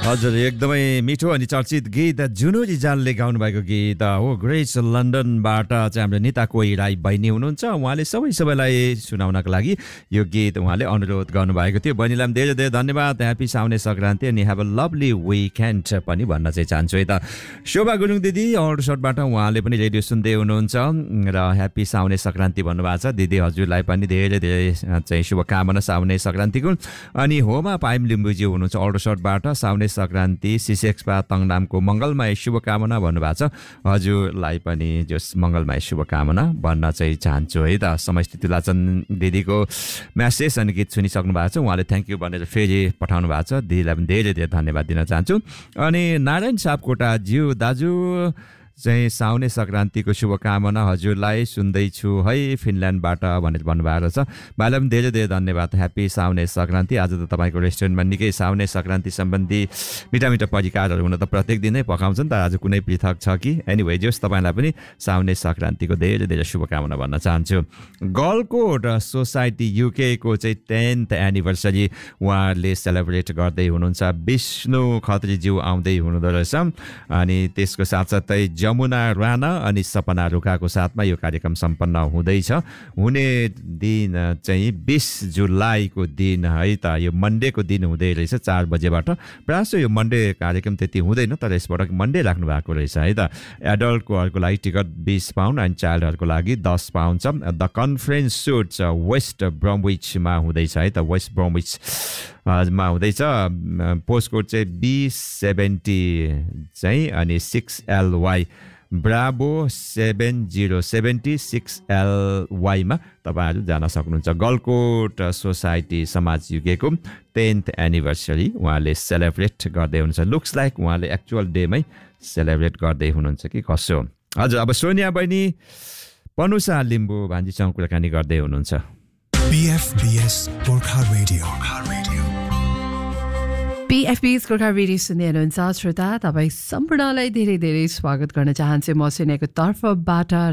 हजुर एकदमै मिठो अनि चर्चित गीत जुनु रिजालले गाउनु भएको गीत हो। ग्रेस लन्डनबाट चाहिँ हाम्रो निता कोही राई बहिनी हुनुहुन्छ, उहाँले सबैलाई सुनाउनको लागि यो गीत उहाँले अनुरोध गर्नुभएको थियो। बहिनीलाई धेरै धेरै धन्यवाद। ह्यापी साउने संक्रान्ति अनि ह्याभ अ लभली विकेन्ड पनि भन्न चाहिँ चाहन्छु है त। शोभा गुरुङ दिदी अल्टसटबाट उहाँले पनि रेडियो सुन्दै हुनुहुन्छ र ह्यापी साउने संक्रान्ति भन्नुभएको छ। दिदी हजुरलाई पनि धेरै धेरै चाहिँ शुभकामना साउने संक्रान्तिको। अनि होमा पाइम लिम्बुजी हुनुहुन्छ अल्टसटबाट, साउने संक्रान्ति सिसेक्सपा तङनामको मङ्गलमय शुभकामना भन्नुभएको छ। हजुरलाई पनि जस मङ्गलमय शुभकामना भन्न चाहिँ चाहन्छु है त। समष्टि तुलाचन दिदीको म्यासेज अनि गीत सुनिसक्नु भएको छ, उहाँले थ्याङ्क यू भनेर फेरि पठाउनु भएको छ। दिदीलाई पनि धेरै धेरै धन्यवाद दिन चाहन्छु। अनि नारायण सापकोटा ज्यू दाजु चाहिँ साउने संक्रान्तिको शुभकामना हजुरलाई सुन्दैछु है फिनल्यान्डबाट भनेर भन्नुभएको छ। भाइलाई पनि धेरै धेरै धन्यवाद। ह्यापी साउने संक्रान्ति। आज त तपाईँको रेस्टुरेन्टमा निकै साउने संक्रान्ति सम्बन्धी मिठा मिठा परिकारहरू हुन त प्रत्येक दिनै पकाउँछन्, तर आज कुनै पृथक छ कि? एनिवे जस तपाईँलाई पनि साउने संक्रान्तिको धेरै धेरै शुभकामना भन्न चाहन्छु। गलकोट सोसाइटी युकेको चाहिँ 10th एनिभर्सरी उहाँहरूले सेलिब्रेट गर्दै हुनुहुन्छ। विष्णु खत्रीज्यू आउँदै हुनुहुँदो रहेछ। अनि त्यसको साथसाथै जमुना राणा अनि सपना रुकाको साथमा यो कार्यक्रम सम्पन्न हुँदैछ। हुने दिन चाहिँ 20 जुलाईको दिन है त, यो मन्डेको दिन हुँदै रहेछ 4 बजेबाट। प्रायः यो मन्डे कार्यक्रम त्यति हुँदैन, तर यसबाट मन्डे राख्नु भएको रहेछ है त। एडल्टकोहरूको लागि टिकट 20 पाउन्ड अनि चाइल्डहरूको लागि 10 पाउन्ड छ। द कन्फरेन्स सुट वेस्ट ब्रमविचमा हुँदैछ है त, वेस्ट ब्रमविच मा हुँदैछ। पोस्ट कोड चाहिँ B70 चाहिँ अनि 6LY ब्राभो 7076LY मा तपाईँहरू जान सक्नुहुन्छ। गलकोट सोसाइटी समाज युकेको 10th एनिभर्सरी उहाँले सेलिब्रेट गर्दै हुनुहुन्छ। लुक्स लाइक उहाँले एक्चुअल डेमै सेलिब्रेट गर्दै हुनुहुन्छ कि कसो। हजुर अब सोनिया बहिनी पनुसा लिम्बू भान्जीसँग कुराकानी गर्दै हुनुहुन्छ। BFBS Gorkha radio BFBS Gorkha radio सुन्दै हुनुहुन्छ श्रोता। तपाईँ सम्पूर्णलाई धेरै धेरै स्वागत गर्न चाहन्छु म सोनियाको तर्फबाट